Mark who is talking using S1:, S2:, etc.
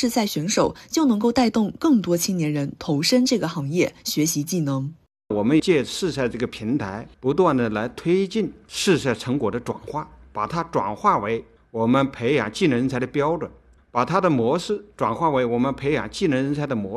S1: 试赛选手，就能够带动更多青年人投身这个行业，学习技能。
S2: 我们借试赛这个平台，不断的来推进试赛成果的转化，把它转化为我们培养技能人才的标准，把它的模式转化为我们培养技能人才的模式。